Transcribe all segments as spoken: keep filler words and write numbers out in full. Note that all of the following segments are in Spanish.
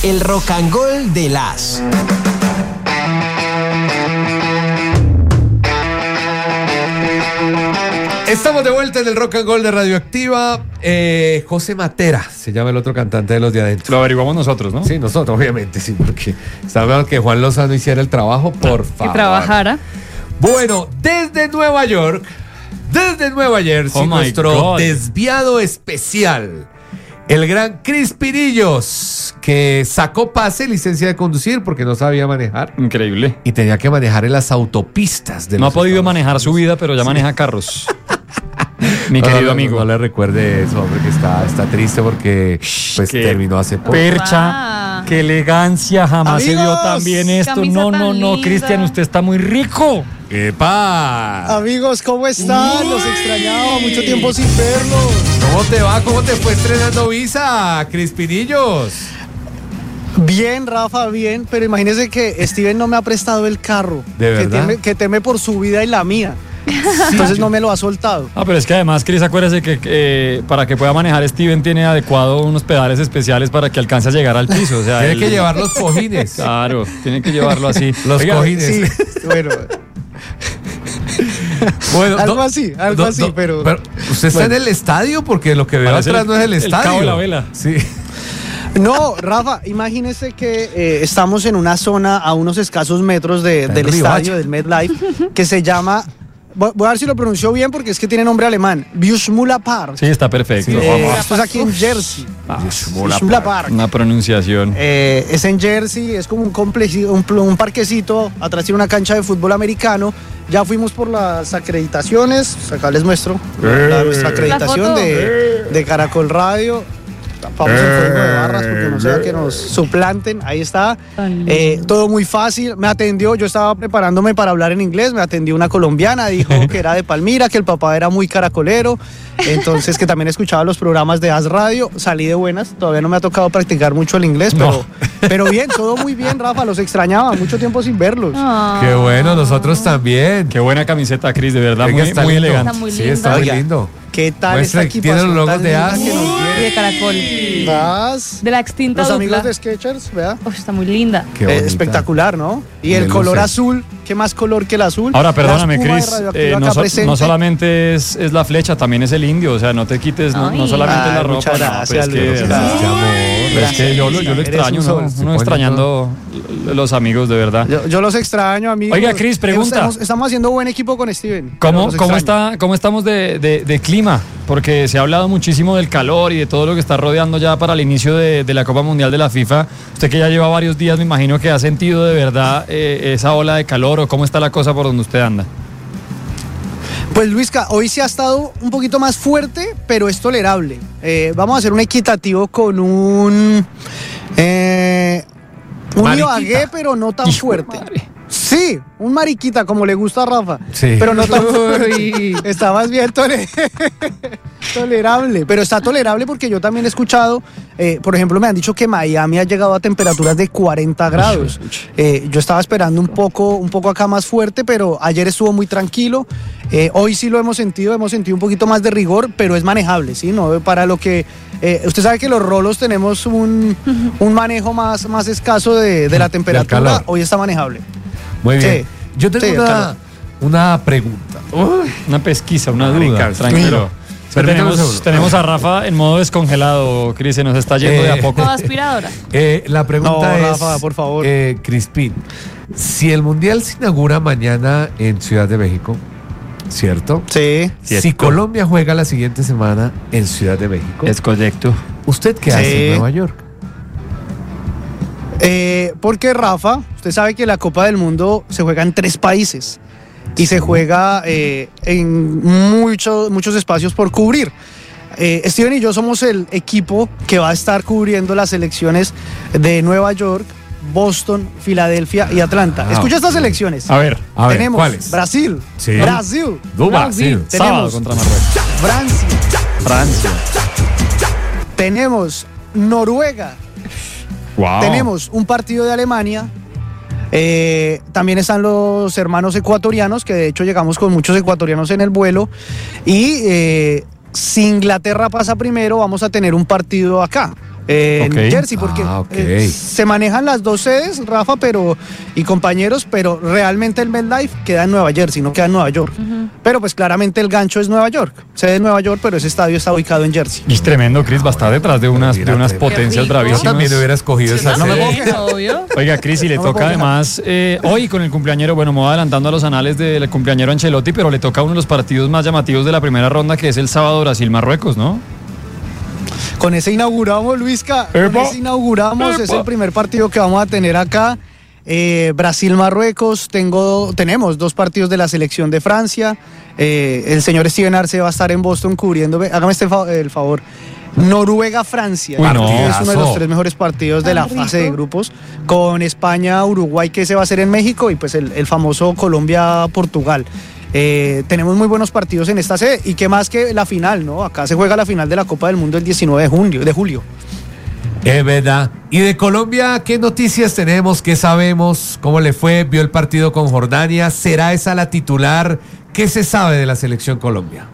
el rock and roll de las. Estamos de vuelta en el Rock and Roll de Radioactiva. Eh, José Matera se llama el otro cantante de Los de Adentro. Lo averiguamos nosotros, ¿no? Sí, nosotros, obviamente, sí, porque estaba que Juan Lozano hiciera el trabajo, por favor. Que trabajara. Bueno, desde Nueva York, desde Nueva Jersey, Oh my nuestro God. desviado especial, el gran Chris Pirillos, que sacó pase, licencia de conducir porque no sabía manejar Increíble. y tenía que manejar en las autopistas de No ha los podido Estados manejar Unidos. su vida, pero ya maneja carros. Mi No, querido no, no, amigo. No, le recuerde eso, hombre, que está, está triste porque pues qué terminó hace poco. Percha, Ah. qué elegancia, jamás se vio Amigos, tan bien esto. camisa No, no, tan no, linda. Cristian, usted está muy rico. ¡Epa! Amigos, ¿cómo están? Los extrañaba, mucho tiempo sin verlos. ¿Cómo te va? ¿Cómo te fue estrenando Visa, Chris Pirillos? Bien, Rafa, bien, pero imagínese que Steven no me ha prestado el carro. ¿De que verdad? teme, que teme por su vida y la mía. Entonces no me lo ha soltado. Ah, pero es que además, Cris, acuérdese que eh, para que pueda manejar Steven tiene adecuado unos pedales especiales para que alcance a llegar al piso. O sea, Tiene él- que llevar los cojines. Claro, tiene que llevarlo así. Los Oiga, cojines. Sí, bueno, Bueno, algo do- así, algo do- así, do- pero... ¿Usted está Bueno. en el estadio? Porque lo que veo Parece atrás el- no es el el estadio. cabo de la vela. Sí. No, Rafa, imagínese que eh, estamos en una zona a unos escasos metros de- Está en del Riohacha. estadio, del MetLife, que se llama... Voy voy a ver si lo pronuncio bien porque es que tiene nombre alemán. Biushmula Park. Sí, está perfecto. Sí. Eh, esto es aquí en Jersey. Ah, Biushmula Park. una pronunciación. Eh, es en Jersey, es como un, complexi- un, pl- un parquecito, atrás tiene una cancha de fútbol americano. Ya fuimos por las acreditaciones, acá les muestro la- nuestra acreditación foto. de, de Caracol Radio. Tapamos el código de barras porque no sea que nos suplanten, ahí está. Tan lindo. Eh, todo muy fácil, me atendió, yo estaba preparándome para hablar en inglés, me atendió una colombiana, dijo que era de Palmira, que el papá era muy caracolero, entonces que también escuchaba los programas de As Radio, salí de buenas, todavía no me ha tocado practicar mucho el inglés, pero, No. pero bien, todo muy bien, Rafa, los extrañaba, mucho tiempo sin verlos. Ah. Qué bueno, nosotros también. Qué buena camiseta, Cris, de verdad, Oiga, muy, está muy lindo. elegante. Está muy Sí, linda. está muy Oiga, lindo. ¿Qué tal Muestra esta que tiene los equipación logos tan de linda As. que nos Y de dieron? Caracol. As, De la extinta los dupla. amigos de Skechers, vea. Uf, está muy linda. Qué Eh, bonita. espectacular, ¿no? Y Me el color luce. azul, ¿qué más color que el azul? Ahora, La perdóname, espuma de Cris, Radioactiva eh, no, acá so- presente. no solamente es, es la flecha, también es el indio, o sea, no te quites, no, no Ay. solamente Ay, la ropa. muchas no, gracias, pero es que, Luis. de verdad, Qué amor. pero es que yo, lo- yo lo Eres extraño, un ¿no? sol. Se Uno pone extrañando los amigos, de verdad. Yo, yo los extraño, amigos. Oiga, Cris, pregunta. Estamos, estamos haciendo buen equipo con Steven. ¿Cómo, Los cómo, extraño. está, ¿Cómo estamos de, de- de clima? Porque se ha hablado muchísimo del calor y de todo lo que está rodeando ya para el inicio de, de la Copa Mundial de la FIFA. Usted que ya lleva varios días, me imagino que ha sentido de verdad eh, esa ola de calor, o cómo está la cosa por donde usted anda. Pues Luisca, hoy sí ha estado un poquito más fuerte, pero es tolerable. Eh, vamos a hacer un equitativo con un... Eh, un Mariquita. Ibagué, pero no tan Hijo de fuerte. madre. Sí, un mariquita, como le gusta a Rafa. Sí. Pero no tan fuerte. Está más bien tole- tolerable. Pero está tolerable porque yo también he escuchado, eh, por ejemplo, me han dicho que Miami ha llegado a temperaturas de cuarenta grados. Eh, yo estaba esperando un poco, un poco acá más fuerte, pero ayer estuvo muy tranquilo. Eh, hoy sí lo hemos sentido, hemos sentido un poquito más de rigor, pero es manejable, ¿sí? No para lo que... eh, usted sabe que los rolos tenemos un, un manejo más, más escaso de, de la temperatura. calor. Hoy está manejable. Muy bien. Sí. Yo tengo Sí, una, claro. una pregunta. Una pesquisa, una Marica, duda, tranquilo. Permítame un Tenemos, segundo. tenemos a Rafa en modo descongelado, Cris, se nos está yendo de Eh, a poco. Toda aspiradora. Eh, la pregunta No, es, Rafa, por favor. eh, Crispín, si el Mundial se inaugura mañana en Ciudad de México, ¿cierto? Sí. Si Cierto. Colombia juega la siguiente semana en Ciudad de México, Es correcto. ¿usted qué Sí. hace en Nueva York? Eh, porque Rafa, usted sabe que la Copa del Mundo se juega en tres países y se juega eh, en muchos muchos espacios por cubrir. Eh, Steven y yo somos el equipo que va a estar cubriendo las selecciones de Nueva York, Boston, Filadelfia y Atlanta. Ah, Escucha estas ok. selecciones. A ver, A ver, Tenemos ¿cuáles? Brasil, Sí. Brasil, Du Brasil. Brasil. sábado tenemos- contra Marruecos. Francia, Francia. tenemos Noruega, Wow. tenemos un partido de Alemania. Eh, también están los hermanos ecuatorianos, que de hecho llegamos con muchos ecuatorianos en el vuelo. Y eh, si Inglaterra pasa primero, vamos a tener un partido acá. eh, Okay. en Jersey, porque Ah, ok. eh, se manejan las dos sedes, Rafa, pero y compañeros, pero realmente el MetLife queda en Nueva Jersey, no queda en Nueva York. Uh-huh. Pero pues claramente el gancho es Nueva York, sede de Nueva York, pero ese estadio está ubicado en Jersey. Y es tremendo, Cris, va a estar detrás de unas, de unas potencias Yo bravísimas. también hubiera escogido esa no me sede. puedo quejar. Obvio. Oiga, Cris, y le No me toca puedo quejar. además, eh, hoy con el cumpleañero, bueno, me voy adelantando a los anales del cumpleañero Ancelotti, pero le toca uno de los partidos más llamativos de la primera ronda, que es el sábado Brasil-Marruecos, ¿no? Con ese inauguramos, Luisca, con Epa. ese inauguramos, es Epa. el primer partido que vamos a tener acá. Eh, Brasil-Marruecos, tengo, tenemos dos partidos de la selección de Francia. Eh, el señor Steven Arce va a estar en Boston cubriéndome. Hágame este fa- el favor. Noruega-Francia. Uy, no. Es uno de los Partidazo. tres mejores partidos de Tan la rico. fase de grupos. Con España-Uruguay, que se va a hacer en México, y pues el, el famoso Colombia-Portugal. Eh, tenemos muy buenos partidos en esta sede. Y qué más que la final, ¿no? Acá se juega la final de la Copa del Mundo el diecinueve de julio. De julio. Es verdad. Y de Colombia, ¿qué noticias tenemos? ¿Qué sabemos? ¿Cómo le fue? ¿Vio el partido con Jordania? ¿Será esa la titular? ¿Qué se sabe de la selección Colombia?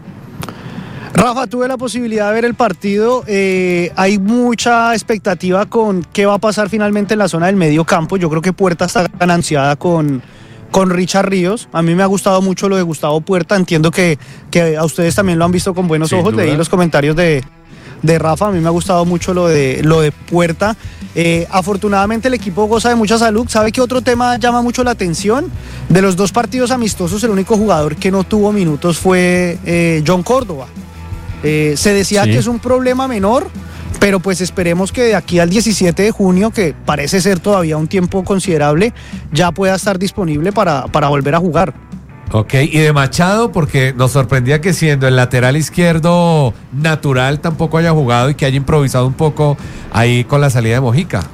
Rafa, tuve la posibilidad de ver el partido. Eh, hay mucha expectativa con qué va a pasar finalmente en la zona del medio campo. Yo creo que Puerta está gananciada con, con Richard Ríos. A mí me ha gustado mucho lo de Gustavo Puerta. Entiendo que, que a ustedes también lo han visto con buenos Sin ojos. duda. Leí los comentarios de, de Rafa. A mí me ha gustado mucho lo de, lo de Puerta. Eh, afortunadamente el equipo goza de mucha salud. ¿Sabe qué otro tema llama mucho la atención? De los dos partidos amistosos, el único jugador que no tuvo minutos fue eh, John Córdoba. Eh, se decía Sí. que es un problema menor, pero pues esperemos que de aquí al diecisiete de junio, que parece ser todavía un tiempo considerable, ya pueda estar disponible para, para volver a jugar. Ok, y de Machado, porque nos sorprendía que siendo el lateral izquierdo natural tampoco haya jugado y que haya improvisado un poco ahí con la salida de Mojica.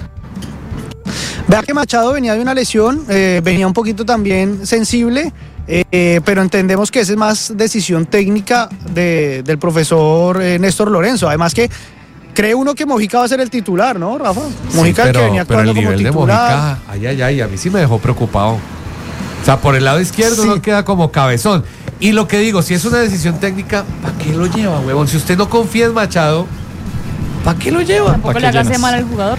Vea que Machado venía de una lesión, eh, venía un poquito también sensible, eh, pero entendemos que esa es más decisión técnica de, del profesor eh, Néstor Lorenzo. Además que cree uno que Mojica va a ser el titular, ¿no, Rafa? Mojica Sí, el que venía pero el actuando como nivel de titular. Mojica, ay, ay, ay, a mí sí me dejó preocupado. O sea, por el lado izquierdo Sí. no queda como cabezón. Y lo que digo, si es una decisión técnica, ¿para qué lo lleva, huevón? Si usted no confía en Machado, ¿para qué lo lleva? Tampoco ¿Pa' le qué hagas llenas? mal al jugador.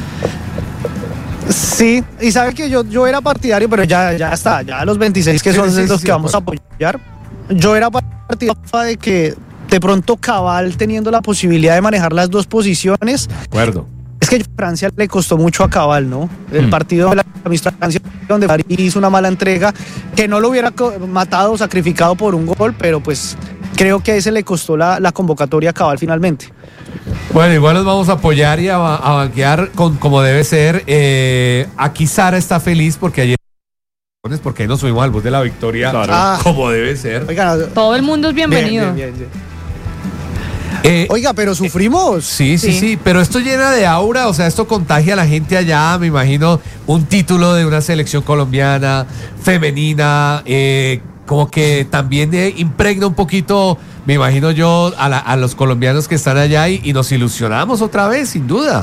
Sí, y sabe que yo, yo era partidario, pero ya, ya está, ya los veintiséis que Sí, son sí, los sí, que vamos a pues. apoyar. Yo era partidario de que de pronto Cabal teniendo la posibilidad de manejar las dos posiciones. De acuerdo. Es que a Francia le costó mucho a Cabal, ¿no? El Mm. partido de la amistad Francia, donde París hizo una mala entrega, que no lo hubiera co- matado o sacrificado por un gol, pero pues creo que a ese le costó la, la convocatoria a Cabal finalmente. Bueno, igual los vamos a apoyar y a, ba- a banquear con, como debe ser. Eh, aquí Sara está feliz porque ayer, porque ahí nos subimos al bus de la victoria, Claro. Ah. como debe ser. Oiga, Todo el mundo es bienvenido. bien, bien, bien, bien. Eh, Oiga, pero sufrimos. Sí, sí, sí, Sí. pero esto llena de aura, o sea, esto contagia a la gente allá, me imagino, un título de una selección colombiana, femenina, eh, como que también eh, impregna un poquito, me imagino yo, a, la- a los colombianos que están allá y, y nos ilusionamos otra vez, sin duda.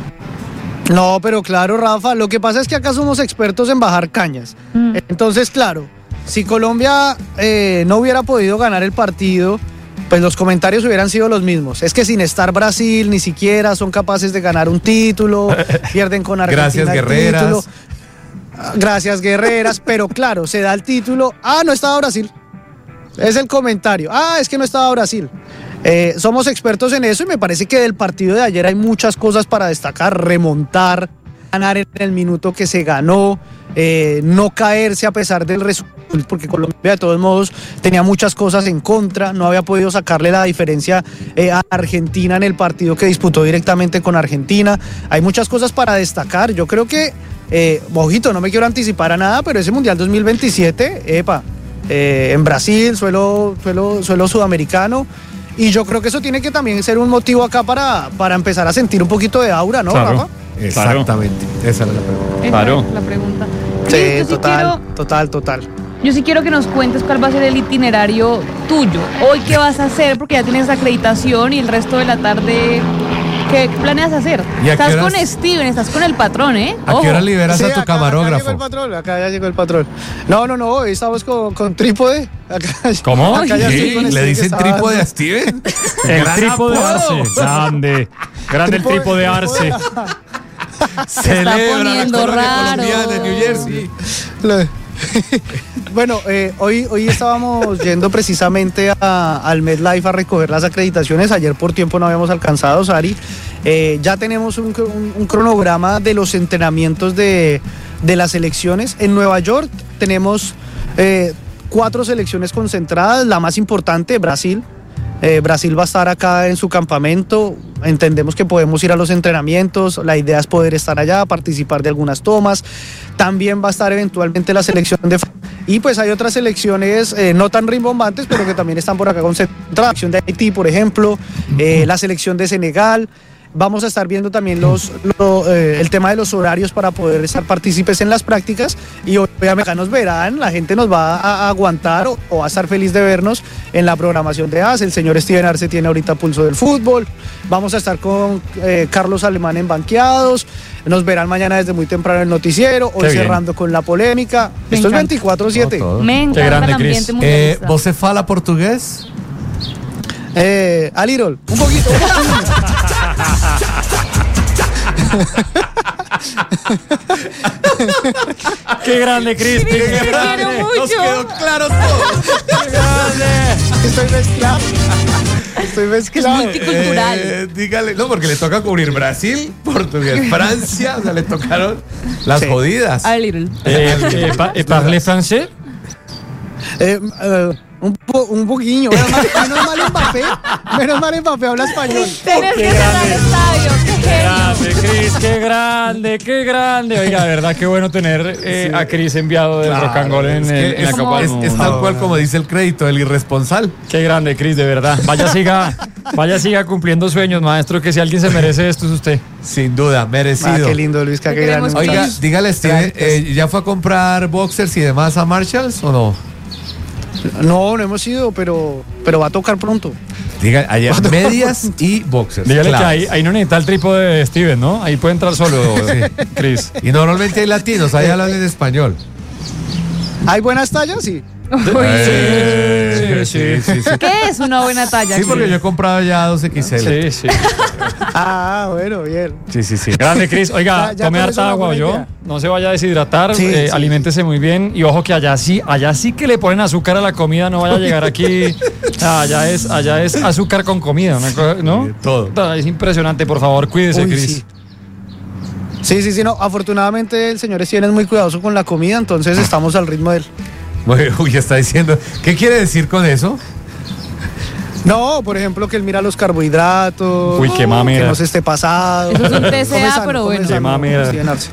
No, pero claro, Rafa, lo que pasa es que acá somos expertos en bajar cañas. Mm. Entonces, claro, si Colombia eh, no hubiera podido ganar el partido, pues los comentarios hubieran sido los mismos. Es que sin estar Brasil ni siquiera son capaces de ganar un título, pierden con Argentina. Gracias, el guerreras. título. Ah, Gracias, guerreras, pero claro, se da el título. Ah, no estaba Brasil. Es el comentario. Ah, es que no estaba Brasil. Eh, somos expertos en eso y me parece que del partido de ayer hay muchas cosas para destacar. Remontar, ganar en el minuto que se ganó, eh, no caerse a pesar del resultado, porque Colombia de todos modos tenía muchas cosas en contra, no había podido sacarle la diferencia eh, a Argentina en el partido que disputó directamente con Argentina. Hay muchas cosas para destacar. Yo creo que, eh, ojito, no me quiero anticipar a nada, pero ese Mundial dos mil veintisiete, epa, eh, en Brasil, suelo, suelo, suelo sudamericano. Y yo creo que eso tiene que también ser un motivo acá para, para empezar a sentir un poquito de aura, ¿no, Claro. Rafa? Exactamente, esa era la pregunta. Esa Claro. es la pregunta. Sí, Cris, yo sí total, quiero- total, total. Yo sí quiero que nos cuentes cuál va a ser el itinerario tuyo. Hoy, ¿qué vas a hacer? Porque ya tienes acreditación y el resto de la tarde, ¿qué, qué planeas hacer? ¿Y a qué Estás horas- con Steven, estás con el patrón, ¿eh? ¿A Ojo. qué hora liberas Sí, a tu acá- Acá llegó camarógrafo? el patrón, acá ya llegó el patrón. No, no, no, hoy estamos con, con trípode. Acá, ¿Cómo? acá ya estoy Sí, con ¿Le Steven, que dicen estaba- trípode a Steven? El Gran trípode apodo. Arce, grande. Grande el tipo de Arce. Celebra la poniendo colonia raro. colombiana en New Jersey. Lo- Bueno, eh, hoy, hoy estábamos yendo precisamente a- al MetLife a recoger las acreditaciones. Ayer por tiempo no habíamos alcanzado, Sari. Eh, ya tenemos un, cr- un- un cronograma de los entrenamientos de, de las selecciones. En Nueva York tenemos eh, cuatro selecciones concentradas. La más importante, Brasil. Eh, Brasil va a estar acá en su campamento. Entendemos que podemos ir a los entrenamientos. La idea es poder estar allá, participar de algunas tomas. También va a estar eventualmente la selección de... Y pues hay otras selecciones eh, no tan rimbombantes, pero que también están por acá concentradas. La selección de Haití, por ejemplo, eh, la selección de Senegal. Vamos a estar viendo también los, lo, eh, el tema de los horarios para poder estar partícipes en las prácticas y obviamente acá nos verán, la gente nos va a, a aguantar o, o va a estar feliz de vernos en la programación de A S. El señor Steven Arce tiene ahorita pulso del fútbol, vamos a estar con eh, Carlos Alemán en banqueados, nos verán mañana desde muy temprano en el noticiero, hoy Qué bien. cerrando con la polémica. Me Esto es encanta. veinticuatro siete. No, todo. Me encanta grande, el ambiente Cris. Eh, mundialista. ¿Você fala portugués? Eh, a little, un poquito. Un poquito. ¡Qué grande, Cristi! Te ¡Qué quiero grande! mucho. Nos quedó claro todo. ¡Qué grande! Estoy mezclado. Estoy mezclado. multicultural. Eh, dígale, no, porque le toca cubrir Brasil, Portugués, Francia, o sea, le tocaron las Sí. jodidas. A little. Eh, eh, pa- eh, ¿Parle francés? Eh, eh, un, po, un poquillo. Menos mal, menos mal Mbappé. Menos mal Mbappé habla español. Tienes que estar al estadio. Qué ¡Qué genio. grande, Cris! ¡Qué grande! ¡Qué grande! Oiga, de verdad, qué bueno tener eh, a Cris enviado del Claro, Rock and Roll en, es el- que en la es- Copa del es, Mundo. es tal cual como dice el crédito, el irresponsable. Qué grande, Cris, de verdad. Vaya siga, vaya siga cumpliendo sueños, maestro, que si alguien se merece esto es usted. Sin duda, merecido. Ah, qué lindo, Luis. Qué Te grande. queremos, muchacho. Oiga, dígale, Steven, Gracias. eh, ¿ya fue a comprar boxers y demás a Marshalls o no? No, no hemos ido, pero, pero va a tocar pronto. Diga, ayer medias y boxers. Dígale claves. que ahí, ahí no necesita el trípode de Steven, ¿no? Ahí puede entrar solo, Cris. Y normalmente hay latinos, ahí hablan en español. ¿Hay buenas tallas? Sí. Eh, sí, sí, sí. ¿Qué es una buena talla? Sí, porque yo he comprado ya dos equis ele. Sí, sí. Ah, bueno, bien. Sí, sí, sí. Grande, Cris. Oiga, Ya- ya tome con eso harta una agua, buena yo. idea. No se vaya a deshidratar, Sí, eh, sí. aliméntese muy bien. Y ojo que allá sí, allá sí que le ponen azúcar a la comida, no vaya a llegar aquí. Ah, allá es, allá es azúcar con comida, una cosa, ¿no? Sí, todo. Ah, Es impresionante, por favor, cuídese, Uy, Cris. sí. Sí, sí, sí, no. Afortunadamente el señor Steven es muy cuidadoso con la comida, entonces estamos al ritmo de él. Uy, uy, está diciendo. ¿Qué quiere decir con eso? No, por ejemplo, que él mira los carbohidratos. Uy, qué mamera. Que no se esté pasado. Eso es un T C A, Come sano, pero come bueno. sano, Qué mamera. Steven Arce.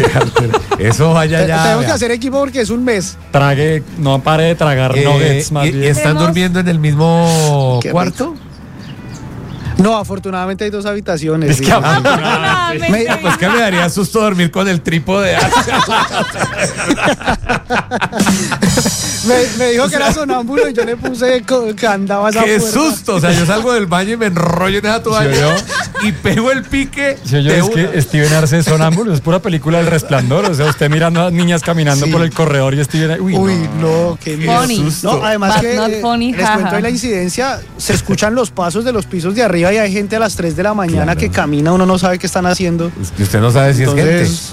Eso vaya Te- ya. Tenemos que vea. hacer equipo porque es un mes. Trague, no pare de tragar Eh, nuggets, más y, y bien. están Tenemos- durmiendo en el mismo Qué cuarto? No, afortunadamente hay dos habitaciones. Es sí. que Afortunadamente. Me- Pues que me daría susto dormir con el trípode. me, me dijo que era sonámbulo y yo le puse co- que andaba esa ¡Qué puerta. susto! O sea, yo salgo del baño y me enrollo en esa toalla y pego el pique. Si yo de es una. que Steven Arce es sonámbulo, es pura película del Resplandor. O sea, usted mirando a niñas caminando Sí. por el corredor y Steven. Uy, Uy, no. no, qué Qué Funny. susto. No, además But que not eh, funny, les jaja. cuento de la incidencia, se escuchan los pasos de los pisos de arriba y hay gente a las tres de la mañana Claro. que camina, uno no sabe qué están haciendo. Es que usted no sabe si Entonces,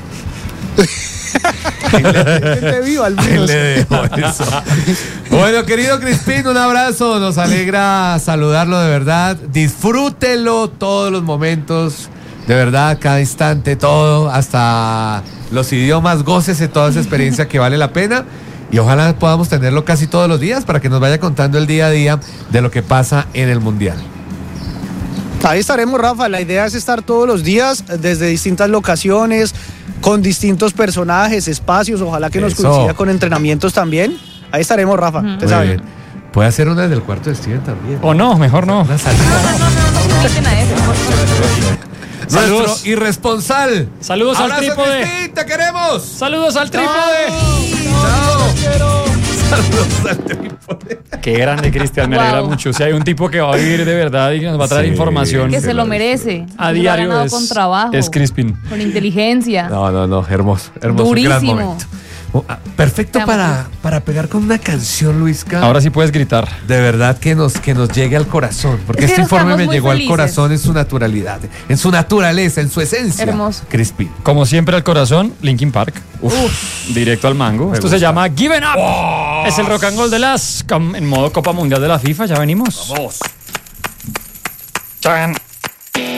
gente viva al es gente. ¿Quién menos. le dejó eso? Bueno, querido Crispín, un abrazo. Nos alegra saludarlo de verdad. Disfrútelo todos los momentos. De verdad, cada instante, todo, hasta los idiomas, gócese toda esa experiencia que vale la pena. Y ojalá podamos tenerlo casi todos los días para que nos vaya contando el día a día de lo que pasa en el Mundial. Ahí estaremos, Rafa. La idea es estar todos los días desde distintas locaciones, con distintos personajes, espacios. Ojalá que nos Eso. coincida con entrenamientos también. Ahí estaremos, Rafa. Usted Muy sabe. bien. Puede hacer una desde el cuarto de Steven también. O no, mejor no. Una salida. No, no, no, no, no inviten a ese, por favor. Saludos. Nuestro irresponsal. Saludos al Abrazo, trípode. Crispín, te queremos. Saludos al trípode. Chao. Saludos al trípode. Qué grande, Cristian, me Wow. alegra mucho. Si hay un tipo que va a vivir de verdad y nos va a traer Sí. información Que se lo merece. a Se lo ha diario ganado es, con trabajo. es Crispin. Con inteligencia. No, no, no, hermoso, hermoso, un gran Durísimo. momento. Oh, ah, perfecto Te amo, para, para pegar con una canción, Luisca. Ahora sí puedes gritar. De verdad que nos, que nos llegue al corazón, porque Es que este nos informe quedamos me muy llegó felices. al corazón en su naturalidad, en su naturaleza, en su esencia. Hermoso. Crispy. Como siempre al corazón, Linkin Park. Uf, directo al mango. Esto gusta. se llama Given Up. Es el rock and roll de las com- en modo Copa Mundial de la FIFA. Ya venimos. Vamos. Chan.